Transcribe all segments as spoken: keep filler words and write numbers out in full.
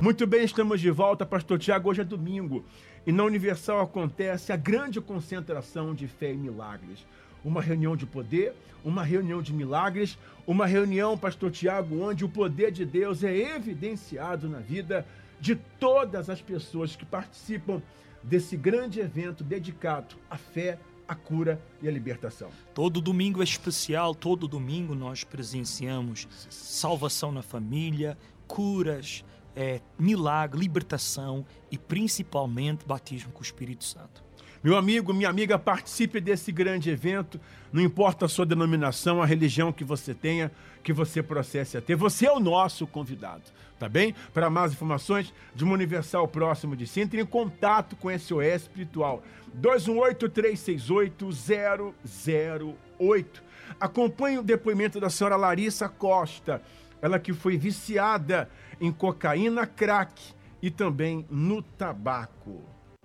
Muito bem, estamos de volta, Pastor Tiago. Hoje é domingo e na Universal acontece a grande concentração de fé e milagres. Uma reunião de poder, uma reunião de milagres, uma reunião, Pastor Tiago, onde o poder de Deus é evidenciado na vida de todas as pessoas que participam desse grande evento dedicado à fé, à cura e à libertação. Todo domingo é especial, todo domingo nós presenciamos salvação na família, curas, é, milagre, libertação e principalmente batismo com o Espírito Santo. Meu amigo, minha amiga, participe desse grande evento, não importa a sua denominação, a religião que você tenha, que você processe a ter, você é o nosso convidado, tá bem? Para mais informações de uma Universal próximo de si, entre em contato com S O S Espiritual, dois um oito, três seis oito, zero zero oito. Acompanhe o depoimento da senhora Larissa Costa, ela que foi viciada em cocaína, crack e também no tabaco.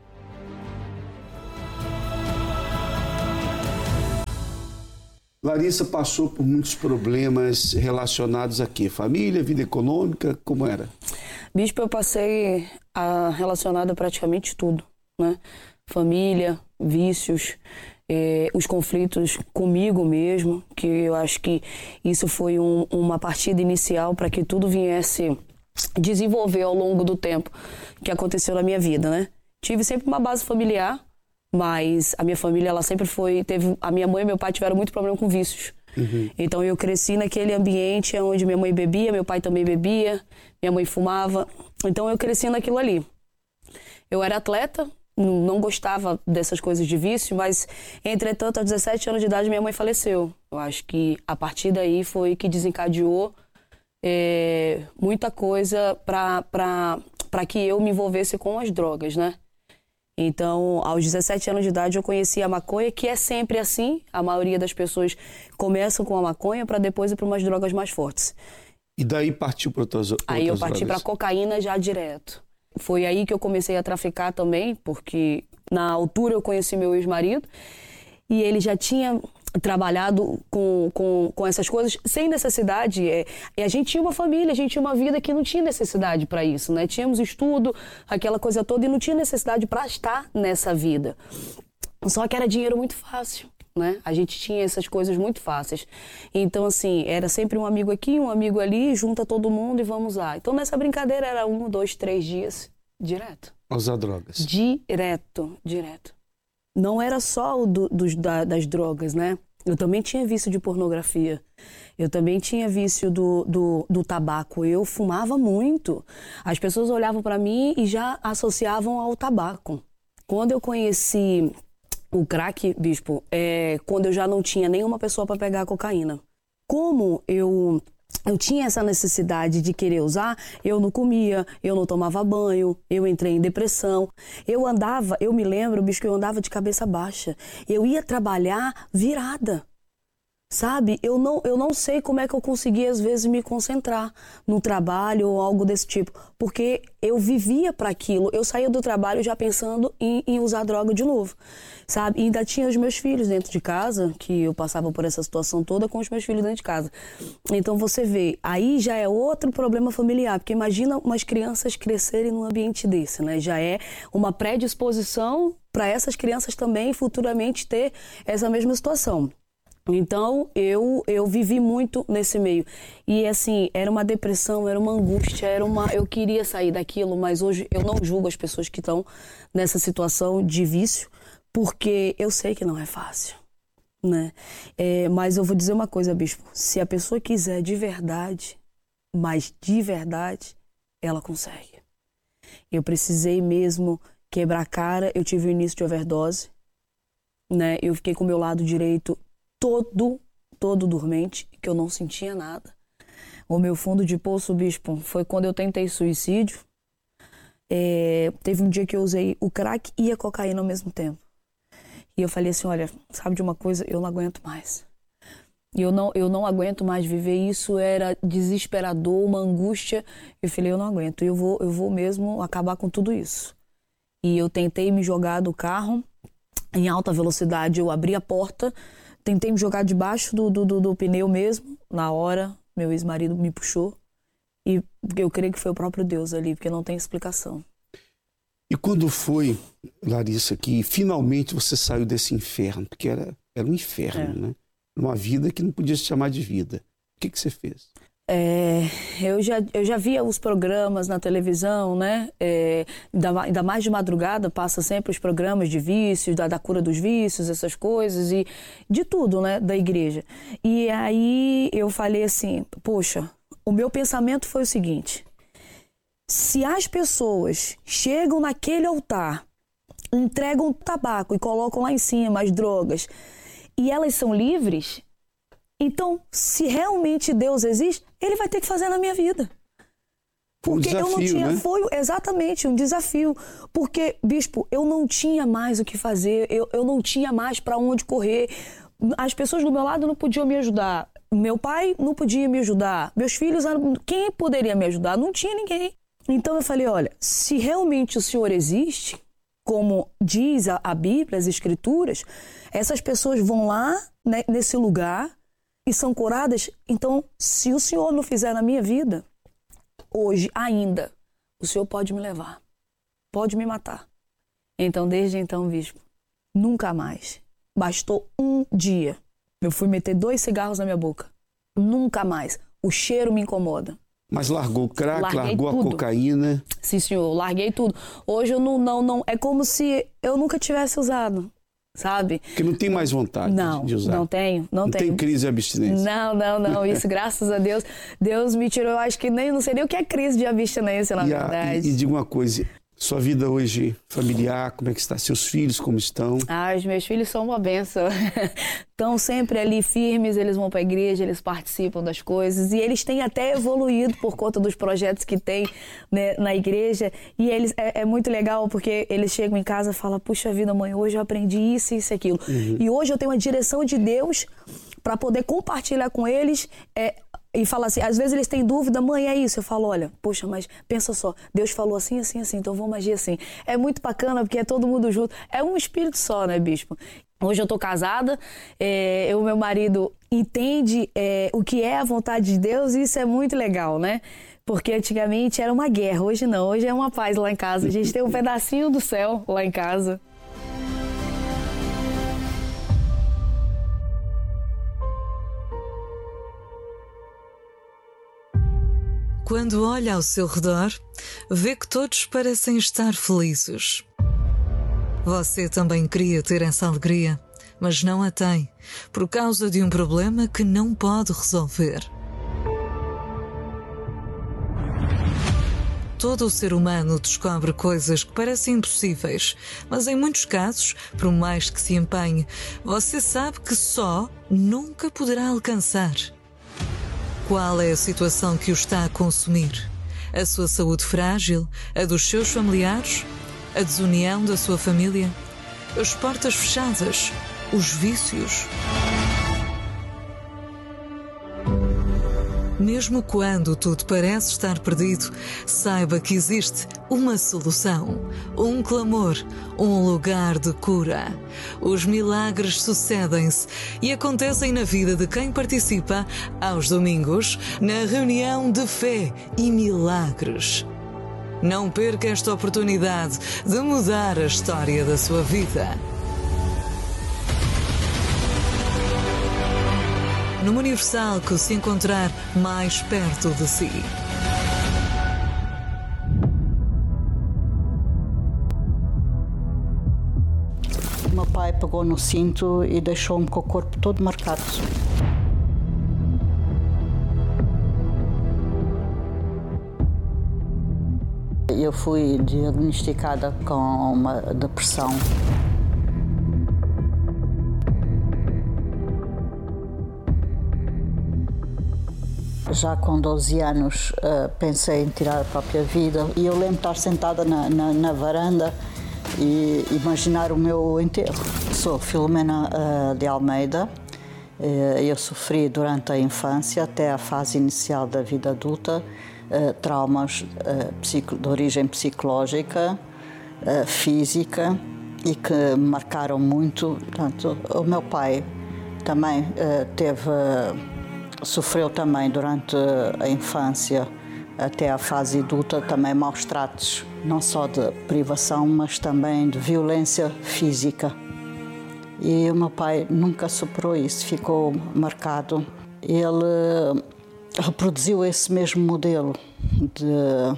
Larissa passou por muitos problemas relacionados a quê? Família, vida econômica, como era? Bispo, eu passei a, relacionado a praticamente tudo, né? Família, vícios, eh, os conflitos comigo mesmo, que eu acho que isso foi um, uma partida inicial para que tudo viesse desenvolver ao longo do tempo que aconteceu na minha vida, né? Tive sempre uma base familiar, mas a minha família, ela sempre foi, teve, a minha mãe e meu pai tiveram muito problema com vícios. Uhum. Então eu cresci naquele ambiente onde minha mãe bebia, meu pai também bebia, minha mãe fumava, então eu cresci naquilo ali. Eu era atleta, não gostava dessas coisas de vício, mas entretanto aos dezessete anos de idade minha mãe faleceu. Eu acho que a partir daí foi que desencadeou é, muita coisa para para que eu me envolvesse com as drogas, né? Então, aos dezessete anos de idade, eu conheci a maconha, que é sempre assim. A maioria das pessoas começam com a maconha para depois ir para umas drogas mais fortes. E daí partiu para outras drogas? Aí eu parti para cocaína já direto. Foi aí que eu comecei a traficar também, porque na altura eu conheci meu ex-marido e ele já tinha trabalhado com, com, com essas coisas sem necessidade. É, e a gente tinha uma família, a gente tinha uma vida que não tinha necessidade para isso, né? Tínhamos estudo, aquela coisa toda, e não tinha necessidade para estar nessa vida. Só que era dinheiro muito fácil, né? A gente tinha essas coisas muito fáceis. Então, assim, era sempre um amigo aqui, um amigo ali, junta todo mundo e vamos lá. Então, nessa brincadeira era um, dois, três dias, direto. Usar drogas. Direto, direto. Não era só o do, dos, da, das drogas, né? Eu também tinha vício de pornografia. Eu também tinha vício do, do, do tabaco. Eu fumava muito. As pessoas olhavam para mim e já associavam ao tabaco. Quando eu conheci o crack, Bispo, é quando eu já não tinha nenhuma pessoa para pegar a cocaína. Como eu... Eu tinha essa necessidade de querer usar, eu não comia, eu não tomava banho, eu entrei em depressão. Eu andava, eu me lembro, bicho, que eu andava de cabeça baixa. Eu ia trabalhar virada, sabe? Eu não, eu não sei como é que eu conseguia, às vezes, me concentrar no trabalho ou algo desse tipo, porque eu vivia para aquilo. Eu saía do trabalho já pensando em, em usar droga de novo, sabe? E ainda tinha os meus filhos dentro de casa, que eu passava por essa situação toda com os meus filhos dentro de casa. Então você vê, aí já é outro problema familiar, porque imagina umas crianças crescerem num ambiente desse, né? Já é uma predisposição para essas crianças também futuramente ter essa mesma situação. Então, eu, eu vivi muito nesse meio. E, assim, era uma depressão, era uma angústia, era uma... eu queria sair daquilo, mas hoje eu não julgo as pessoas que estão nessa situação de vício, porque eu sei que não é fácil, né? É, mas eu vou dizer uma coisa, Bispo. Se a pessoa quiser de verdade, mas de verdade, ela consegue. Eu precisei mesmo quebrar a cara. Eu tive o início de overdose, né? Eu fiquei com o meu lado direito todo, todo dormente, que eu não sentia nada. O meu fundo de poço, Bispo, foi quando eu tentei suicídio. É, teve um dia que eu usei o crack e a cocaína ao mesmo tempo. E eu falei assim, olha, sabe de uma coisa? Eu não aguento mais. Eu não, eu não aguento mais viver isso, era desesperador, uma angústia. Eu falei, eu não aguento, eu vou, eu vou mesmo acabar com tudo isso. E eu tentei me jogar do carro em alta velocidade, eu abri a porta, tentei me jogar debaixo do, do, do, do pneu mesmo. Na hora, meu ex-marido me puxou e eu creio que foi o próprio Deus ali, porque não tem explicação. E quando foi, Larissa, que finalmente você saiu desse inferno, porque era, era um inferno, é. né? Uma vida que não podia se chamar de vida. O que, que você fez? É, eu, já, eu já via os programas na televisão, né? É, ainda, ainda mais de madrugada, passa sempre os programas de vícios, da, da cura dos vícios, essas coisas, e de tudo, né? Da igreja. E aí eu falei assim, poxa, o meu pensamento foi o seguinte: se as pessoas chegam naquele altar, entregam tabaco e colocam lá em cima as drogas, e elas são livres, então, se realmente Deus existe, Ele vai ter que fazer na minha vida. Porque um desafio, eu não tinha, né? Foi exatamente um desafio. Porque, bispo, eu não tinha mais o que fazer, eu, eu não tinha mais para onde correr. As pessoas do meu lado não podiam me ajudar. Meu pai não podia me ajudar. Meus filhos, quem poderia me ajudar? Não tinha ninguém. Então eu falei, olha, se realmente o Senhor existe, como diz a, a Bíblia, as Escrituras, essas pessoas vão lá, né, nesse lugar e são curadas. Então, se o Senhor não fizer na minha vida, hoje ainda, o Senhor pode me levar, pode me matar. Então, desde então, bispo, nunca mais. Bastou um dia. Eu fui meter dois cigarros na minha boca. Nunca mais. O cheiro me incomoda. Mas largou o crack, larguei largou tudo. A cocaína? Sim, senhor, larguei tudo. Hoje eu não, não, não... É como se eu nunca tivesse usado, sabe? Porque não tem mais vontade não, de usar. Não tenho, não, não tenho. Não tem crise de abstinência. Não, não, não. Isso, graças a Deus, Deus me tirou. Eu acho que nem, não sei nem o que é crise de abstinência, na e verdade. A, e, e diga uma coisa... Sua vida hoje familiar, como é que está? Seus filhos, como estão? Ah, os meus filhos são uma bênção. Estão sempre ali firmes, eles vão para a igreja, eles participam das coisas. E eles têm até evoluído por conta dos projetos que tem, né, na igreja. E eles, é, é muito legal porque eles chegam em casa e falam, puxa vida, mãe, hoje eu aprendi isso, isso e aquilo. Uhum. E hoje eu tenho a direção de Deus para poder compartilhar com eles... É, e fala assim, às vezes eles têm dúvida, mãe, é isso. Eu falo, olha, poxa, mas pensa só, Deus falou assim, assim, assim, então vamos agir assim. É muito bacana porque é todo mundo junto. É um espírito só, né, bispo? Hoje eu tô casada, é, o meu marido entende é, o que é a vontade de Deus e isso é muito legal, né? Porque antigamente era uma guerra, hoje não, hoje é uma paz lá em casa. A gente tem um pedacinho do céu lá em casa. Quando olha ao seu redor, vê que todos parecem estar felizes. Você também queria ter essa alegria, mas não a tem, por causa de um problema que não pode resolver. Todo o ser humano descobre coisas que parecem impossíveis, mas em muitos casos, por mais que se empenhe, você sabe que só nunca poderá alcançar. Qual é a situação que o está a consumir? A sua saúde frágil? A dos seus familiares? A desunião da sua família? As portas fechadas? Os vícios? Mesmo quando tudo parece estar perdido, saiba que existe uma solução, um clamor, um lugar de cura. Os milagres sucedem-se e acontecem na vida de quem participa aos domingos na reunião de fé e milagres. Não perca esta oportunidade de mudar a história da sua vida. Numa Universal que se encontrar mais perto de si. O meu pai pegou no cinto e deixou-me com o corpo todo marcado. Eu fui diagnosticada com uma depressão. Já com doze anos uh, pensei em tirar a própria vida e eu lembro de estar sentada na, na, na varanda e imaginar o meu enterro. Sou Filomena uh, de Almeida, uh, eu sofri durante a infância até a fase inicial da vida adulta uh, traumas uh, psico, de origem psicológica, uh, física e que me marcaram muito. Portanto, o meu pai também uh, teve... Uh, Sofreu também durante a infância até à fase adulta, também maus tratos, não só de privação, mas também de violência física. E o meu pai nunca superou isso, ficou marcado. Ele reproduziu esse mesmo modelo de,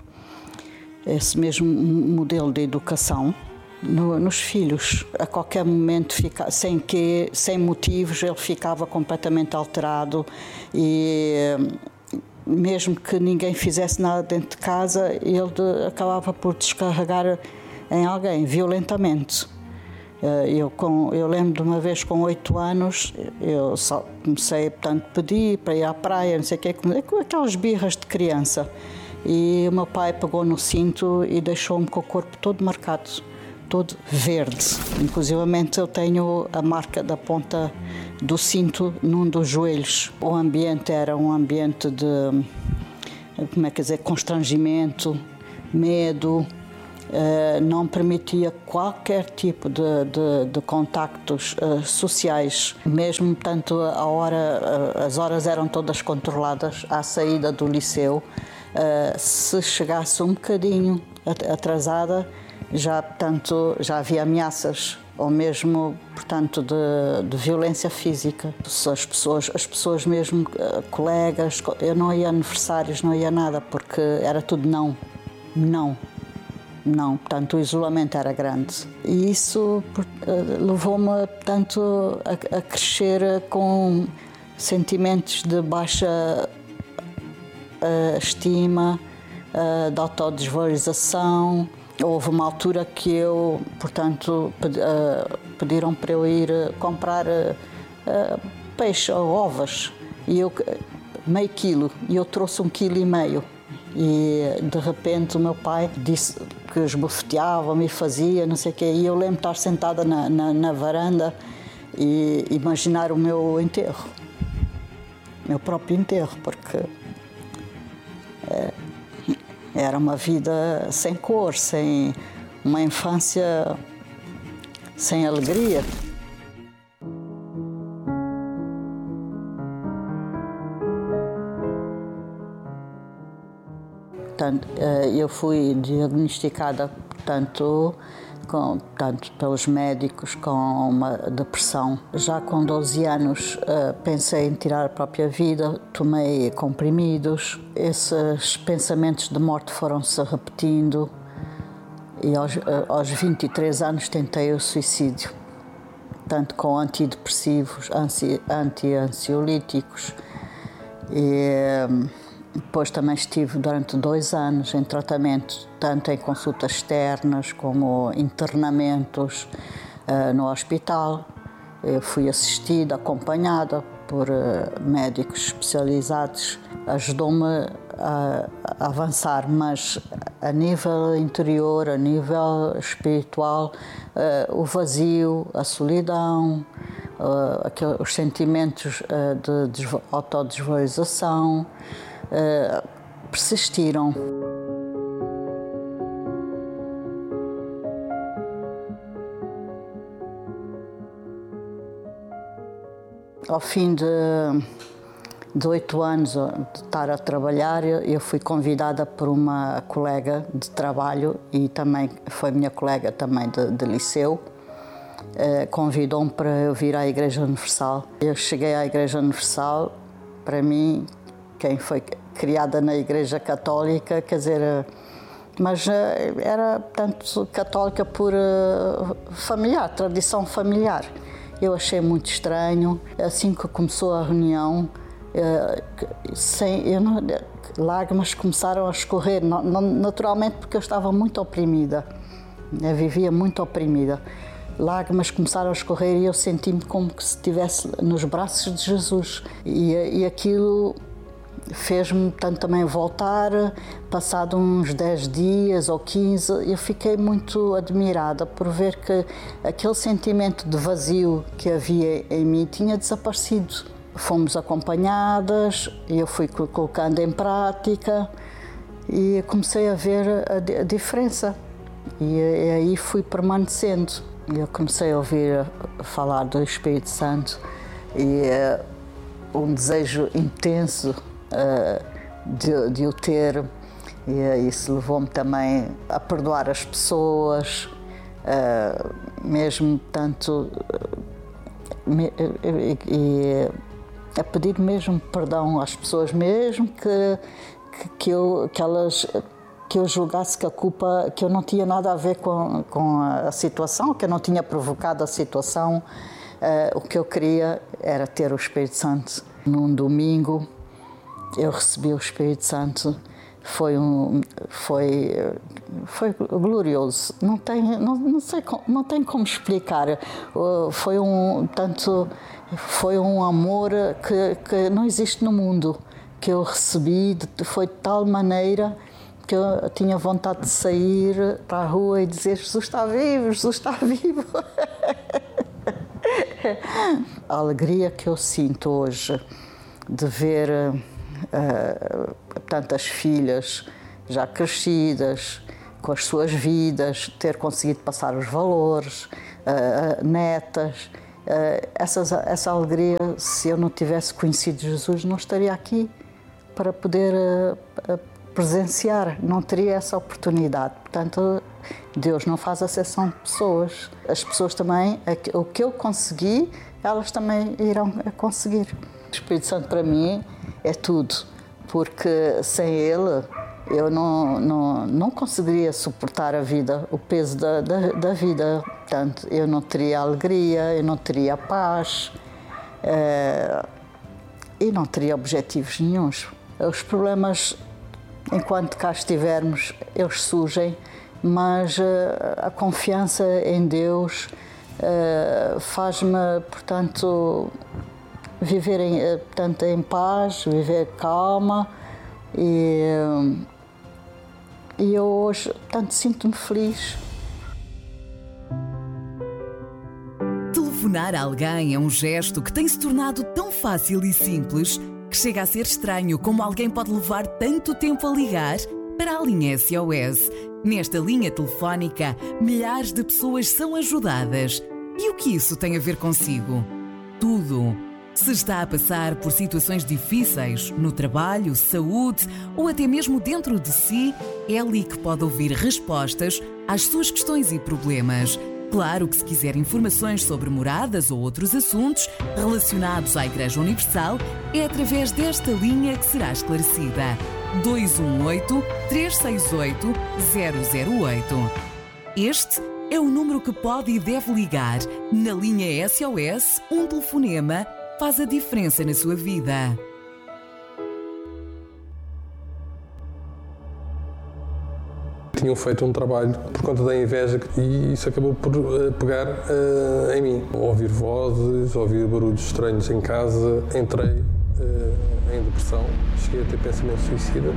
esse mesmo modelo de educação no, nos filhos. A qualquer momento, fica, sem, que, sem motivos, ele ficava completamente alterado e mesmo que ninguém fizesse nada dentro de casa, ele de, acabava por descarregar em alguém violentamente. Eu, com, eu lembro de uma vez com oito anos, eu só comecei, portanto, a pedir para ir à praia, não sei o que, aquelas birras de criança. E o meu pai pegou no cinto e deixou-me com o corpo todo marcado, todo verde. Inclusivamente eu tenho a marca da ponta do cinto num dos joelhos. O ambiente era um ambiente de, como é que dizer, constrangimento, medo. Uh, não permitia qualquer tipo de, de, de contactos uh, sociais, mesmo tanto a hora, uh, as horas eram todas controladas à saída do liceu. Uh, se chegasse um bocadinho atrasada, já, portanto, já havia ameaças, ou mesmo, portanto, de, de violência física. As pessoas, as pessoas mesmo, uh, colegas, eu não ia a aniversários, não ia nada, porque era tudo não, não. Não, portanto, o isolamento era grande. E isso uh, levou-me, portanto, a, a crescer com sentimentos de baixa uh, estima, uh, de autodesvalorização. Houve uma altura que eu, portanto, pedi, uh, pediram para eu ir comprar uh, uh, peixe ou ovas. E eu, meio quilo, e eu trouxe um quilo e meio. E, de repente, o meu pai disse que esbofeteava, me fazia, não sei o quê. E eu lembro de estar sentada na, na, na varanda e imaginar o meu enterro. Meu próprio enterro, porque é, era uma vida sem cor, sem uma infância sem alegria. Portanto, eu fui diagnosticada, portanto, com, portanto, pelos médicos com uma depressão. Já com doze anos pensei em tirar a própria vida, tomei comprimidos. Esses pensamentos de morte foram-se repetindo e aos, aos vinte e três anos tentei o suicídio, tanto com antidepressivos, anti-ansiolíticos. E depois também estive durante dois anos em tratamento, tanto em consultas externas como internamentos uh, no hospital. Eu fui assistida, acompanhada por uh, médicos especializados. Ajudou-me a, a avançar, mas a nível interior, a nível espiritual, uh, o vazio, a solidão, uh, aqueles, os sentimentos uh, de, de autodesvalorização, Uh, persistiram. Ao fim de oito anos de estar a trabalhar, eu fui convidada por uma colega de trabalho e também foi minha colega também de, de liceu. Uh, convidou-me para eu vir à Igreja Universal. Eu cheguei à Igreja Universal, para mim, quem foi criada na Igreja Católica, quer dizer, mas era, portanto, católica por familiar, tradição familiar. Eu achei muito estranho. Assim que começou a reunião, sem, eu não, lágrimas começaram a escorrer, naturalmente porque eu estava muito oprimida, eu vivia muito oprimida. Lágrimas começaram a escorrer e eu senti-me como que se estivesse nos braços de Jesus. E, e aquilo fez-me tanto também voltar. Passado uns dez dias ou quinze, eu fiquei muito admirada por ver que aquele sentimento de vazio que havia em mim tinha desaparecido. Fomos acompanhadas, eu fui colocando em prática e comecei a ver a diferença. E aí fui permanecendo. Eu comecei a ouvir falar do Espírito Santo e uh, um desejo intenso uh, de, de o ter, e isso levou-me também a perdoar as pessoas, uh, mesmo tanto, me, e, e a pedir mesmo perdão às pessoas, mesmo que, que, que, eu, que elas... que eu julgasse que a culpa, que eu não tinha nada a ver com, com a situação, que eu não tinha provocado a situação. Uh, o que eu queria era ter o Espírito Santo. Num domingo eu recebi o Espírito Santo, foi um, foi, foi glorioso. Não tem, não, não sei, não tem como explicar. Uh, foi um tanto, foi um amor que, que não existe no mundo, que eu recebi, foi de tal maneira que eu tinha vontade de sair para a rua e dizer: Jesus está vivo, Jesus está vivo. A alegria que eu sinto hoje de ver uh, tantas filhas já crescidas, com as suas vidas, ter conseguido passar os valores, uh, netas, uh, essas, essa alegria, se eu não tivesse conhecido Jesus, não estaria aqui para poder uh, uh, presenciar, não teria essa oportunidade. Portanto, Deus não faz acepção de pessoas. As pessoas também, o que eu consegui, elas também irão conseguir. O Espírito Santo para mim é tudo, porque sem ele eu não, não, não conseguiria suportar a vida, o peso da, da, da vida. Portanto, eu não teria alegria, eu não teria paz, é, e não teria objetivos nenhuns. Os problemas, enquanto cá estivermos, eles surgem, mas uh, a confiança em Deus uh, faz-me, portanto, viver em, uh, portanto, em paz, viver calma, e, uh, e eu hoje, portanto, sinto-me feliz. Telefonar a alguém é um gesto que tem se tornado tão fácil e simples que chega a ser estranho como alguém pode levar tanto tempo a ligar para a linha S O S. Nesta linha telefónica, milhares de pessoas são ajudadas. E o que isso tem a ver consigo? Tudo. Se está a passar por situações difíceis, no trabalho, saúde ou até mesmo dentro de si, é ali que pode ouvir respostas às suas questões e problemas. Claro que se quiser informações sobre moradas ou outros assuntos relacionados à Igreja Universal, é através desta linha que será esclarecida. dois um oito, três seis oito, zero zero oito. Este é o número que pode e deve ligar. Na linha S O S, um telefonema faz a diferença na sua vida. Tinham feito um trabalho por conta da inveja e isso acabou por uh, pegar uh, em mim. Ouvir vozes, ouvir barulhos estranhos em casa, entrei uh, em depressão, cheguei a ter pensamento suicida.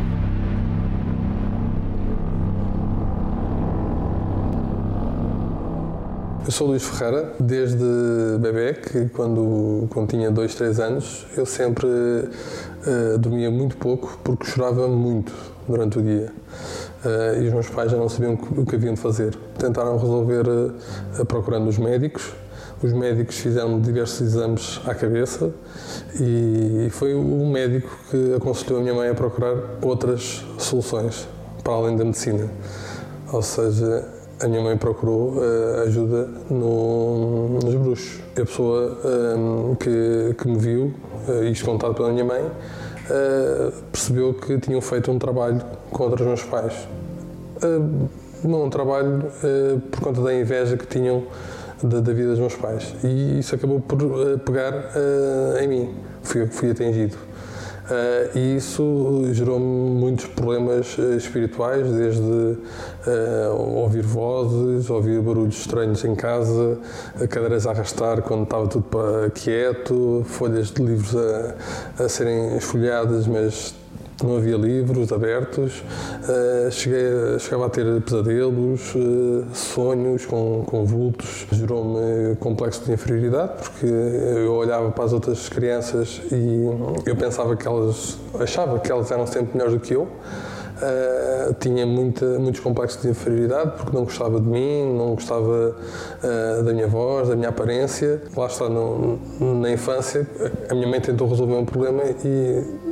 Eu sou Luís Ferreira, desde bebê, que quando, quando tinha dois, três anos, eu sempre uh, dormia muito pouco porque chorava muito durante o dia. Uh, e os meus pais já não sabiam o que haviam de fazer. Tentaram resolver uh, procurando os médicos. Os médicos fizeram diversos exames à cabeça e foi o médico que aconselhou a minha mãe a procurar outras soluções para além da medicina. Ou seja, a minha mãe procurou uh, ajuda no, nos bruxos. A pessoa um, que, que me viu, uh, isto contado pela minha mãe, uh, percebeu que tinham feito um trabalho contra os meus pais. Uh, não um trabalho uh, por conta da inveja que tinham da, da vida dos meus pais. E isso acabou por uh, pegar uh, em mim. Fui eu que fui atingido. Uh, e isso gerou-me muitos problemas uh, espirituais, desde uh, ouvir vozes, ouvir barulhos estranhos em casa, cadeiras a arrastar quando estava tudo quieto, folhas de livros a, a serem esfolhadas, mas não havia livros abertos. Uh, cheguei, chegava a ter pesadelos, uh, sonhos com, com vultos. Gerou-me complexo de inferioridade, porque eu olhava para as outras crianças e eu pensava que elas, achava que elas eram sempre melhores do que eu. Uh, tinha muita, muitos complexos de inferioridade porque não gostava de mim, não gostava uh, da minha voz, da minha aparência. Lá está, no, na infância, a minha mãe tentou resolver um problema e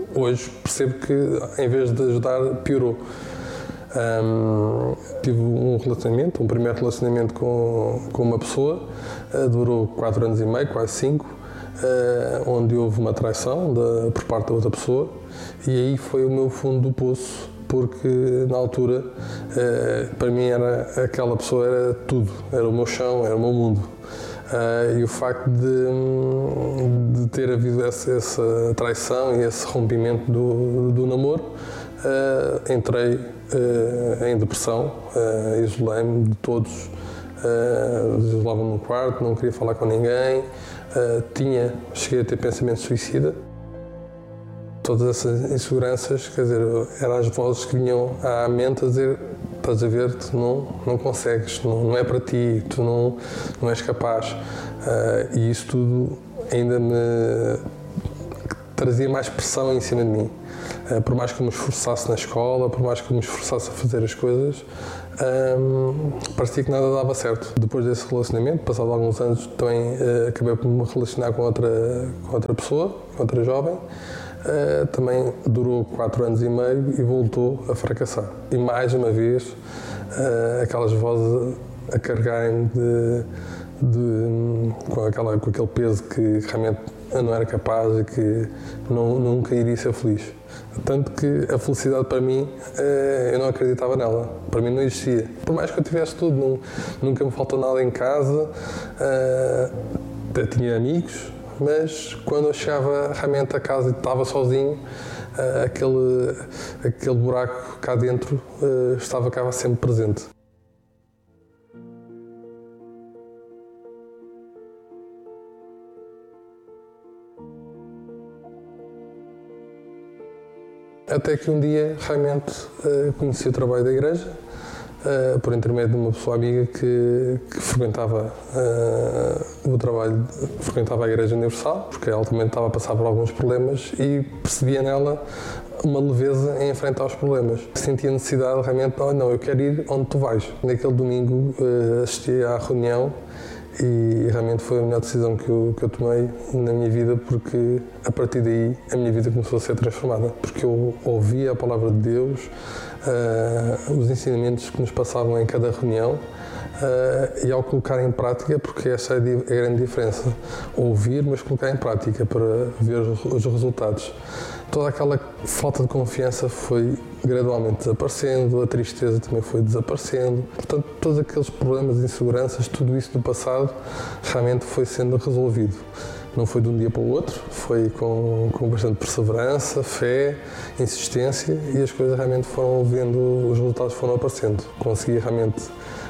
hoje percebo que, em vez de ajudar, piorou. Um, tive um relacionamento, um primeiro relacionamento com, com uma pessoa, uh, durou quatro anos e meio, quase cinco, uh, onde houve uma traição de, por parte da outra pessoa, e aí foi o meu fundo do poço, porque na altura, uh, para mim, era, aquela pessoa era tudo, era o meu chão, era o meu mundo. Uh, e o facto de, de ter havido essa, essa traição e esse rompimento do, do namoro, uh, entrei uh, em depressão, uh, isolei-me de todos, uh, isolava-me no quarto, não queria falar com ninguém, uh, tinha, cheguei a ter pensamento suicida. Todas essas inseguranças, quer dizer, eram as vozes que vinham à mente a dizer: estás a ver, tu não, não consegues, não, não é para ti, tu não, não és capaz. Uh, e isso tudo ainda me trazia mais pressão em cima de mim. Uh, por mais que eu me esforçasse na escola, por mais que eu me esforçasse a fazer as coisas, um, parecia que nada dava certo. Depois desse relacionamento, passados alguns anos, também uh, acabei por me relacionar com outra, com outra pessoa, com outra jovem. Uh, também durou quatro anos e meio e voltou a fracassar. E mais uma vez, uh, aquelas vozes a, a carregarem-me de, de, com, aquela, com aquele peso que realmente eu não era capaz e que não, nunca iria ser feliz. Tanto que a felicidade para mim, uh, eu não acreditava nela. Para mim não existia. Por mais que eu tivesse tudo, não, nunca me faltou nada em casa, uh, tinha amigos. Mas quando eu chegava realmente a casa e estava sozinho, uh, aquele, aquele buraco cá dentro uh, estava cá sempre presente. Até que um dia realmente uh, conheci o trabalho da igreja, Uh, por intermédio de uma pessoa amiga que, que frequentava uh, o trabalho, frequentava a Igreja Universal, porque ela também estava a passar por alguns problemas e percebia nela uma leveza em enfrentar os problemas. Sentia a necessidade realmente, oh, não, eu quero ir onde tu vais. Naquele domingo uh, assisti à reunião e realmente foi a melhor decisão que eu, que eu tomei na minha vida, porque a partir daí a minha vida começou a ser transformada, porque eu ouvia a palavra de Deus, uh, os ensinamentos que nos passavam em cada reunião, uh, e ao colocar em prática, porque essa é a grande diferença, ouvir, mas colocar em prática para ver os resultados. Toda aquela falta de confiança foi gradualmente desaparecendo, a tristeza também foi desaparecendo. Portanto, todos aqueles problemas, inseguranças, tudo isso do passado realmente foi sendo resolvido. Não foi de um dia para o outro, foi com, com bastante perseverança, fé, insistência, e as coisas realmente foram vendo, os resultados foram aparecendo. Consegui realmente,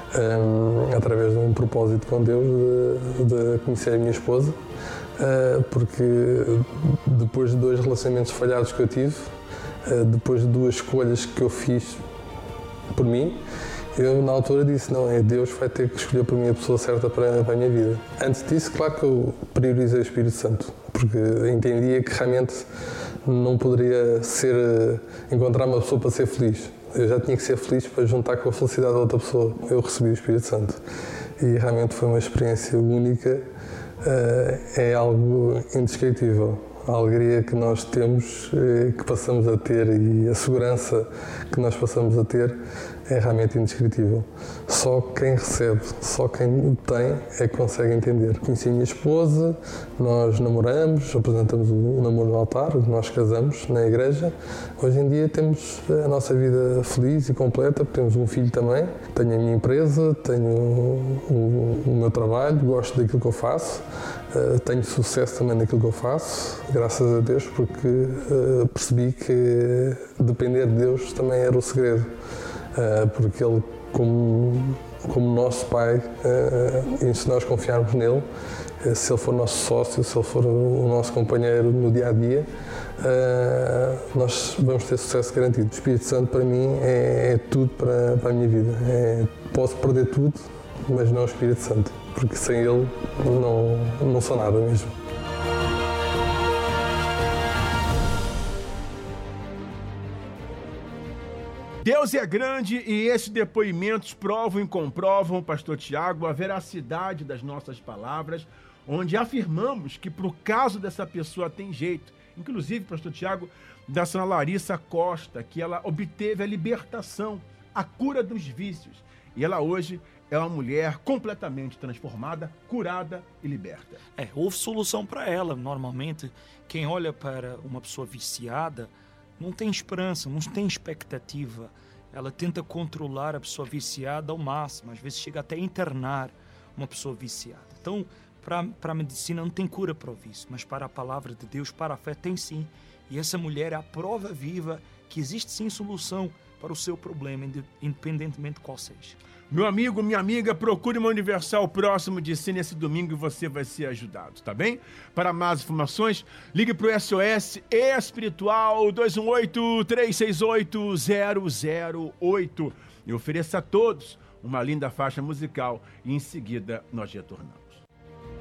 um, através de um propósito com Deus, de, de conhecer a minha esposa, Uh, porque depois de dois relacionamentos falhados que eu tive, uh, depois de duas escolhas que eu fiz por mim, eu na altura disse, não, é Deus vai ter que escolher por mim a pessoa certa para, para a minha vida. Antes disso, claro que eu priorizei o Espírito Santo, porque entendia que realmente não poderia ser, uh, encontrar uma pessoa para ser feliz. Eu já tinha que ser feliz para juntar com a felicidade da outra pessoa. Eu recebi o Espírito Santo e realmente foi uma experiência única. Uh, é algo indescritível. A alegria que nós temos, uh, que passamos a ter, e a segurança que nós passamos a ter é realmente indescritível. Só quem recebe, só quem o tem é que consegue entender. Conheci a minha esposa, nós namoramos, apresentamos o namoro no altar, nós casamos na igreja. Hoje em dia temos a nossa vida feliz e completa, porque temos um filho também. Tenho a minha empresa, tenho o, o meu trabalho, gosto daquilo que eu faço. Uh, tenho sucesso também naquilo que eu faço, graças a Deus, porque uh, percebi que depender de Deus também era o segredo. Uh, porque Ele, como, como nosso Pai, uh, e se nós confiarmos nele, uh, se Ele for nosso sócio, se Ele for o nosso companheiro no dia-a-dia, uh, nós vamos ter sucesso garantido. O Espírito Santo, para mim, é, é tudo para, para a minha vida. É, posso perder tudo, mas não o Espírito Santo, porque sem Ele não, não sou nada mesmo. Deus é grande e esses depoimentos provam e comprovam, pastor Tiago, a veracidade das nossas palavras, onde afirmamos que, para o caso dessa pessoa, tem jeito inclusive, pastor Tiago, da senhora Larissa Costa, que ela obteve a libertação, a cura dos vícios. E ela hoje é uma mulher completamente transformada, curada e liberta. É, houve solução para ela. Normalmente, quem olha para uma pessoa viciada não tem esperança, não tem expectativa. Ela tenta controlar a pessoa viciada ao máximo. Às vezes chega até a internar uma pessoa viciada. Então, para a medicina não tem cura para o vício, mas para a palavra de Deus, para a fé, tem sim. E essa mulher é a prova viva que existe sim solução para o seu problema, independentemente de qual seja. Meu amigo, minha amiga, procure uma Universal próximo de si nesse domingo e você vai ser ajudado, tá bem? Para mais informações, ligue para o S O S Espiritual dois um oito, três seis oito, zero zero oito e ofereça a todos uma linda faixa musical e em seguida nós retornamos.